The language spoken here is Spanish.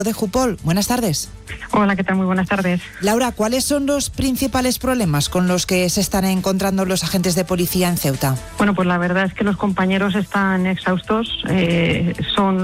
de Jupol. Buenas tardes. Hola, ¿qué tal? Muy buenas tardes. Laura, ¿cuáles son los principales problemas con los que se están encontrando los agentes de policía en Ceuta? Bueno, pues la verdad es que los compañeros están exhaustos, son